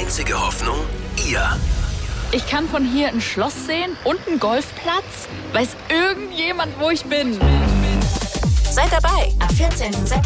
einzige Hoffnung, ihr. Ich kann von hier ein Schloss sehen und einen Golfplatz. Weiß irgendjemand, wo ich bin? Seid dabei am 14. September.